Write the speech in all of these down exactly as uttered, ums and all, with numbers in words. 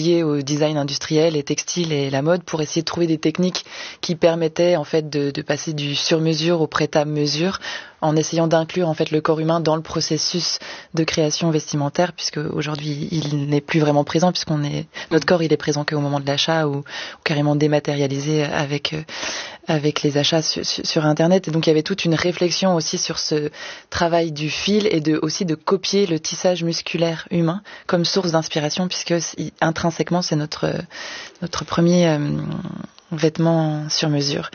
liées au design industriel et textile et la mode pour essayer de trouver des techniques qui permettaient en fait de, de passer du sur-mesure au prêt-à-mesure en essayant d'inclure en fait le corps humain dans le processus de création vestimentaire, puisque aujourd'hui il n'est plus vraiment présent, puisqu'on est notre corps il est présent qu'au moment de l'achat ou, ou carrément dématérialisé avec euh, avec les achats sur, sur, sur internet. Et donc il y avait toute une réflexion aussi sur ce travail du fil et de aussi de copier le tissage musculaire humain comme source d'inspiration, puisque intrinsèquement c'est notre notre premier euh, vêtements sur mesure.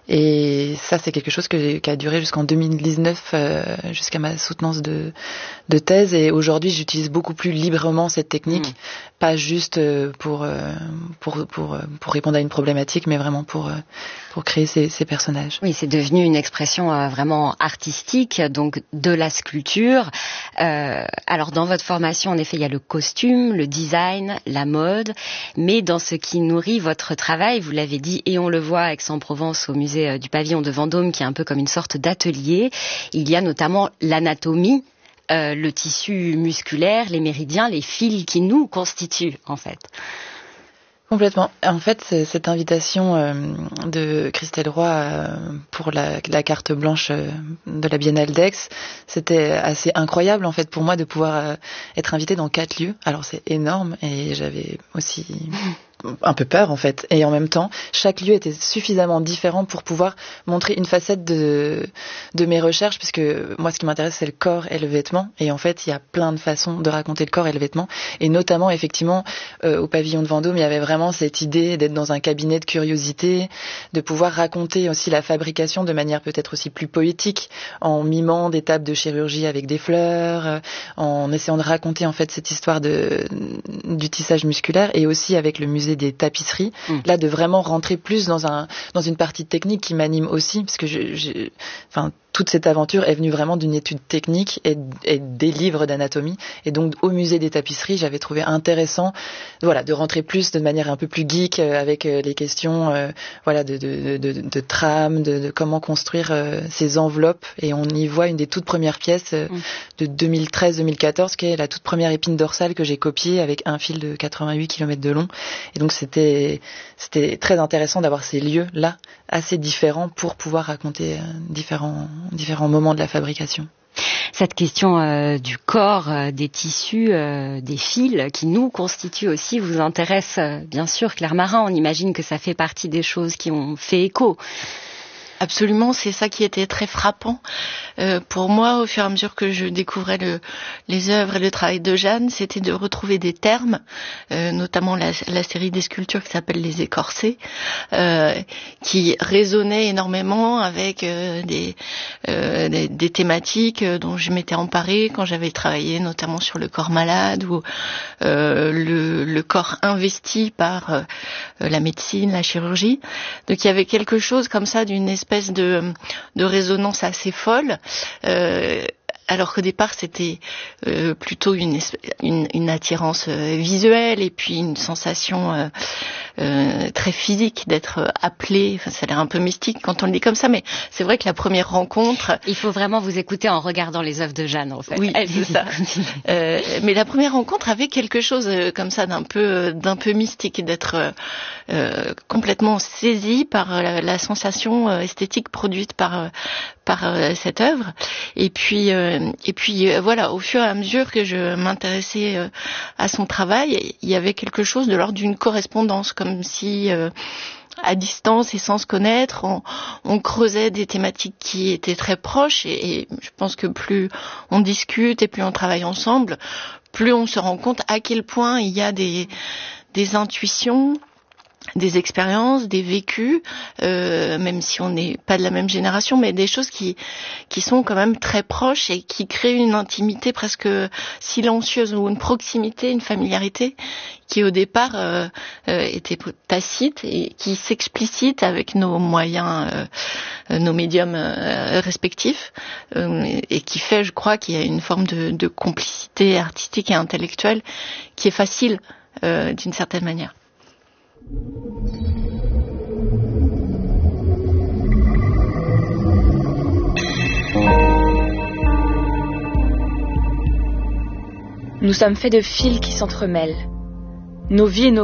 Et ça, c'est quelque chose que, qui a duré jusqu'en deux mille dix-neuf, euh, jusqu'à ma soutenance de, de thèse. Et aujourd'hui, j'utilise beaucoup plus librement cette technique, mmh. pas juste pour, euh, pour, pour, pour répondre à une problématique, mais vraiment pour, pour créer ces, ces personnages. Oui, c'est devenu une expression euh, vraiment artistique, donc de la sculpture. Euh, alors, dans votre formation, en effet, il y a le costume, le design, la mode, mais dans ce qui nourrit votre travail, vous l'avez dit, et on le voit à Aix-en-Provence au musée du pavillon de Vendôme, qui est un peu comme une sorte d'atelier. Il y a notamment l'anatomie, euh, le tissu musculaire, les méridiens, les fils qui nous constituent, en fait. Complètement. En fait, cette invitation euh, de Christelle Roy euh, pour la, la carte blanche euh, de la Biennale d'Aix, c'était assez incroyable en fait pour moi de pouvoir euh, être invitée dans quatre lieux. Alors c'est énorme et j'avais aussi un peu peur en fait. Et en même temps, chaque lieu était suffisamment différent pour pouvoir montrer une facette de, de mes recherches, puisque moi ce qui m'intéresse c'est le corps et le vêtement. Et en fait, il y a plein de façons de raconter le corps et le vêtement. Et notamment, effectivement, euh, au pavillon de Vendôme, il y avait vraiment cette idée d'être dans un cabinet de curiosité, de pouvoir raconter aussi la fabrication de manière peut-être aussi plus poétique, en mimant des tables de chirurgie avec des fleurs, euh, en essayant de raconter en fait cette histoire de, du tissage musculaire, et aussi avec le musée des tapisseries, mmh. là de vraiment rentrer plus dans un dans une partie technique qui m'anime aussi, parce que je, je enfin toute cette aventure est venue vraiment d'une étude technique et, et des livres d'anatomie. Et donc, au musée des tapisseries, j'avais trouvé intéressant, voilà, de rentrer plus de manière un peu plus geek euh, avec euh, les questions, euh, voilà, de, de, de, de, de trame, de, de comment construire euh, ces enveloppes. Et on y voit une des toutes premières pièces euh, mmh. de deux mille treize deux mille quatorze, qui est la toute première épine dorsale que j'ai copiée avec un fil de quatre-vingt-huit kilomètres de long. Et donc, c'était, c'était très intéressant d'avoir ces lieux-là assez différents pour pouvoir raconter euh, différents différents moments de la fabrication. Cette question euh, du corps, euh, des tissus, euh, des fils qui nous constituent aussi vous intéresse euh, bien sûr, Claire Marin. On imagine que ça fait partie des choses qui ont fait écho. Absolument, c'est ça qui était très frappant euh, pour moi au fur et à mesure que je découvrais le, les œuvres et le travail de Jeanne, c'était de retrouver des termes, euh, notamment la, la série des sculptures qui s'appelle Les Écorcés, euh, qui résonnaient énormément avec euh, des, euh, des, des thématiques dont je m'étais emparée quand j'avais travaillé notamment sur le corps malade ou euh, le, le corps investi par euh, la médecine, la chirurgie. Donc il y avait quelque chose comme ça d'une espèce espèce de, de résonance assez folle, euh, alors qu'au départ c'était euh, plutôt une, une, une attirance euh, visuelle et puis une sensation euh, euh, très physique d'être appelé. Enfin, ça a l'air un peu mystique quand on le dit comme ça, mais c'est vrai que la première rencontre... Il faut vraiment vous écouter en regardant les œuvres de Jeanne, en fait. Oui, c'est ça. euh, mais la première rencontre avait quelque chose euh, comme ça d'un peu, d'un peu mystique, d'être euh, complètement saisi par la, la sensation euh, esthétique produite par, euh, par euh, cette œuvre. Et puis... Euh, Et puis euh, voilà, au fur et à mesure que je m'intéressais euh, à son travail, il y avait quelque chose de l'ordre d'une correspondance, comme si euh, à distance et sans se connaître, on, on creusait des thématiques qui étaient très proches. Et, et je pense que plus on discute et plus on travaille ensemble, plus on se rend compte à quel point il y a des, des intuitions, des expériences, des vécus, euh, même si on n'est pas de la même génération, mais des choses qui qui sont quand même très proches et qui créent une intimité presque silencieuse ou une proximité, une familiarité qui au départ euh, euh, était tacite et qui s'explicite avec nos moyens, euh, nos médiums euh, respectifs euh, et qui fait, je crois, qu'il y a une forme de, de complicité artistique et intellectuelle qui est facile euh, d'une certaine manière. Nous sommes faits de fils qui s'entremêlent. Nos vies et nos